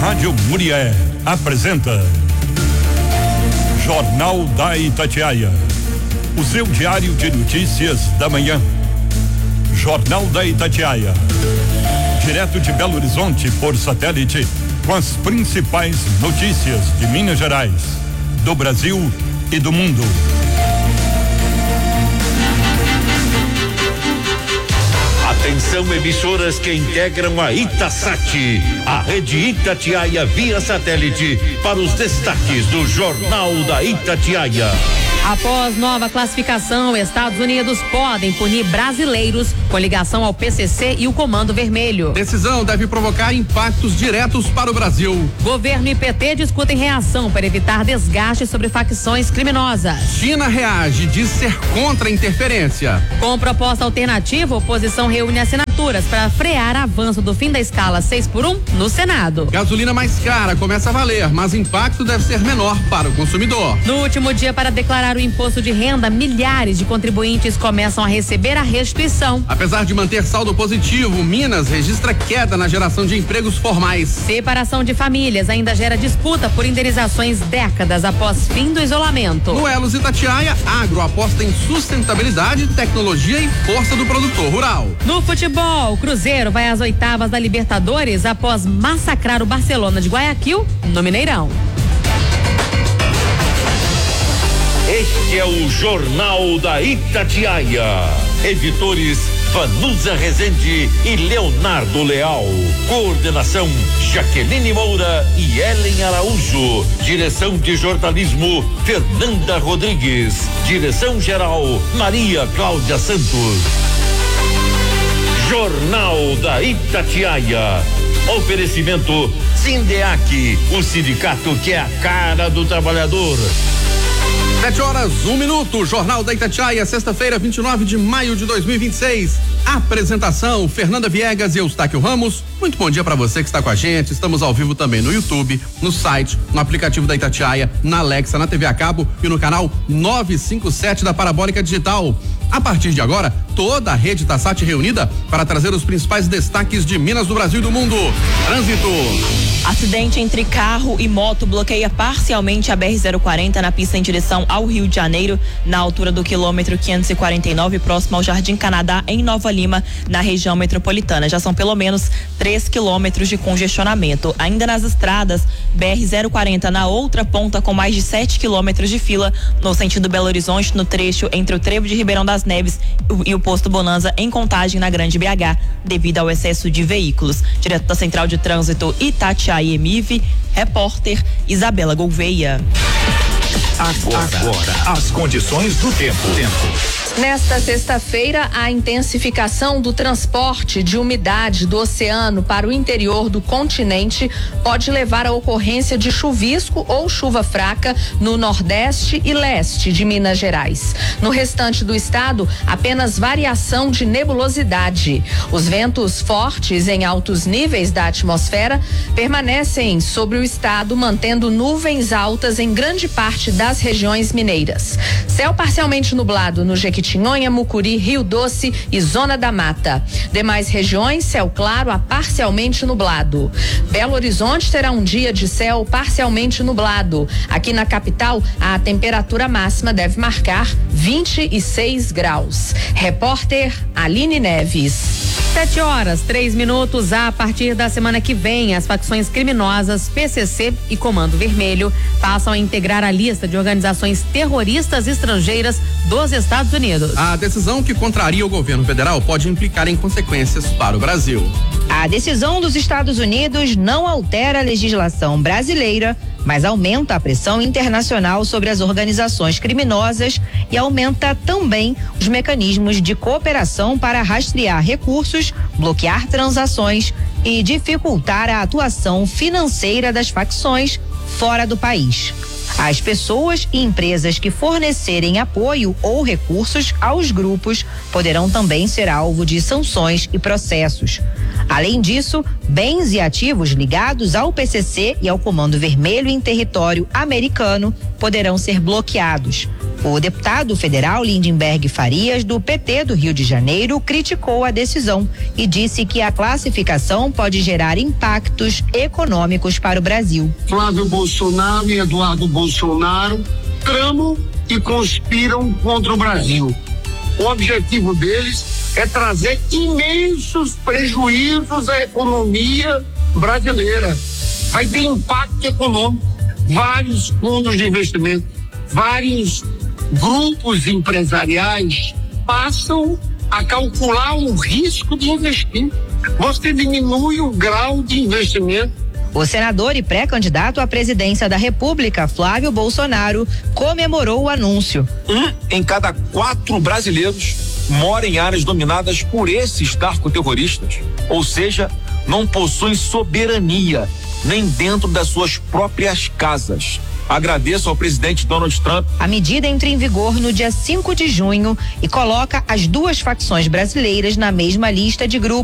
Rádio Murié apresenta Jornal da Itatiaia, o seu diário de notícias da manhã. Jornal da Itatiaia, direto de Belo Horizonte por satélite, com as principais notícias de Minas Gerais, do Brasil e do mundo. Atenção, emissoras que integram a Itasat, a rede Itatiaia via satélite, para os destaques do Jornal da Itatiaia. Após nova classificação, Estados Unidos podem punir brasileiros com ligação ao PCC e o Comando Vermelho. Decisão deve provocar impactos diretos para o Brasil. Governo e PT discutem reação para evitar desgaste sobre facções criminosas. China reage, diz ser contra a interferência. Com proposta alternativa, a oposição reúne assinaturas para frear avanço do fim da escala 6x1 no Senado. Gasolina mais cara começa a valer, mas o impacto deve ser menor para o consumidor. No último dia para declarar o imposto de renda, milhares de contribuintes começam a receber a restituição. Apesar de manter saldo positivo, Minas registra queda na geração de empregos formais. Separação de famílias ainda gera disputa por indenizações décadas após fim do isolamento. No Elos Itatiaia, agro aposta em sustentabilidade, tecnologia e força do produtor rural. No futebol, o Cruzeiro vai às oitavas da Libertadores após massacrar o Barcelona de Guayaquil no Mineirão. Este é o Jornal da Itatiaia. Editores Vanusa Rezende e Leonardo Leal. Coordenação Jaqueline Moura e Ellen Araújo. Direção de jornalismo Fernanda Rodrigues. Direção geral Maria Cláudia Santos. Jornal da Itatiaia. Oferecimento Sindeac, o sindicato que é a cara do trabalhador. 7h01, Jornal da Itatiaia, sexta-feira, 29 de maio de 2026. Apresentação, Fernanda Viegas e Eustáquio Ramos. Muito bom dia para você que está com a gente. Estamos ao vivo também no YouTube, no site, no aplicativo da Itatiaia, na Alexa, na TV a cabo e no canal 957 da Parabólica Digital. A partir de agora, toda a rede Itasat reunida para trazer os principais destaques de Minas, do Brasil e do mundo. Trânsito. Acidente entre carro e moto bloqueia parcialmente a BR-040 na pista em direção ao Rio de Janeiro, na altura do quilômetro 549, próximo ao Jardim Canadá, em Nova Lima, na região metropolitana. Já são pelo menos 3 quilômetros de congestionamento. Ainda nas estradas, BR-040 na outra ponta, com mais de 7 quilômetros de fila no sentido Belo Horizonte, no trecho entre o trevo de Ribeirão das Neves e o posto Bonanza, em Contagem, na Grande BH, devido ao excesso de veículos. Direto da Central de Trânsito Itatiaia e Emive, repórter Isabela Gouveia. Agora, as condições do tempo. Nesta sexta-feira, a intensificação do transporte de umidade do oceano para o interior do continente pode levar à ocorrência de chuvisco ou chuva fraca no nordeste e leste de Minas Gerais. No restante do estado, apenas variação de nebulosidade. Os ventos fortes em altos níveis da atmosfera permanecem sobre o estado, mantendo nuvens altas em grande parte das regiões mineiras. Céu parcialmente nublado no Jequitinhonha, Mucuri, Rio Doce e Zona da Mata. Demais regiões, céu claro a parcialmente nublado. Belo Horizonte terá um dia de céu parcialmente nublado. Aqui na capital, a temperatura máxima deve marcar 26 graus. Repórter Aline Neves. 7h03. A partir da semana que vem, as facções criminosas PCC e Comando Vermelho passam a integrar a lista de organizações terroristas estrangeiras dos Estados Unidos. A decisão, que contraria o governo federal, pode implicar em consequências para o Brasil. A decisão dos Estados Unidos não altera a legislação brasileira, mas aumenta a pressão internacional sobre as organizações criminosas e aumenta também os mecanismos de cooperação para rastrear recursos, bloquear transações e dificultar a atuação financeira das facções fora do país. As pessoas e empresas que fornecerem apoio ou recursos aos grupos poderão também ser alvo de sanções e processos. Além disso, bens e ativos ligados ao PCC e ao Comando Vermelho em território americano poderão ser bloqueados. O deputado federal Lindenberg Farias, do PT do Rio de Janeiro, criticou a decisão e disse que a classificação pode gerar impactos econômicos para o Brasil. Flávio Bolsonaro e Eduardo Bolsonaro tramam e conspiram contra o Brasil. O objetivo deles é trazer imensos prejuízos à economia brasileira. Vai ter impacto econômico. Vários fundos de investimento, vários grupos empresariais passam a calcular o risco de investir. Você diminui o grau de investimento. O senador e pré-candidato à presidência da República, Flávio Bolsonaro, comemorou o anúncio. 1 em cada 4 brasileiros mora em áreas dominadas por esses narcoterroristas, ou seja, não possuem soberania nem dentro das suas próprias casas. Agradeço ao presidente Donald Trump. A medida entra em vigor no dia 5 de junho e coloca as duas facções brasileiras na mesma lista de grupos